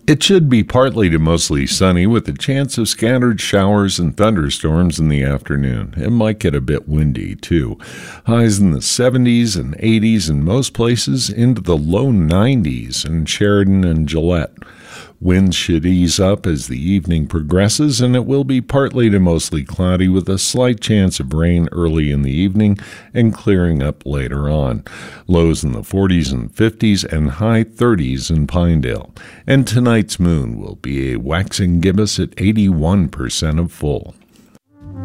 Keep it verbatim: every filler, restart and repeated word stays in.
It should be partly to mostly sunny with a chance of scattered showers and thunderstorms in the afternoon. It might get a bit windy, too. Highs in the seventies and eighties in most places, into the low nineties in Sheridan and Gillette. Winds should ease up as the evening progresses, and it will be partly to mostly cloudy with a slight chance of rain early in the evening and clearing up later on. Lows in the forties and fifties and high thirties in Pinedale. And tonight's moon will be a waxing gibbous at eighty-one percent of full.